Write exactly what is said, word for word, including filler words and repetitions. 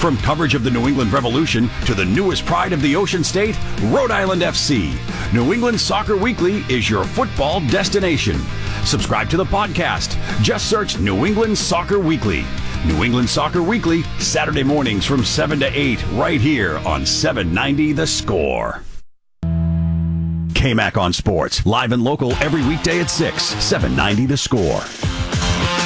From coverage of the New England Revolution to the newest pride of the Ocean State, Rhode Island F C. New England Soccer Weekly is your football destination. Subscribe to the podcast. Just search New England Soccer Weekly. New England Soccer Weekly, Saturday mornings from seven to eight, right here on seven ninety The Score. K-Mac on Sports, live and local every weekday at six, seven ninety The Score.